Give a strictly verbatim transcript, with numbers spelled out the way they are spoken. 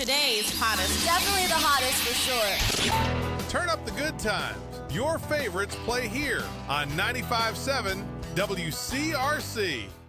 today's hottest. Definitely the hottest for sure. Turn up the good times. Your favorites play here on ninety-five point seven W C R C.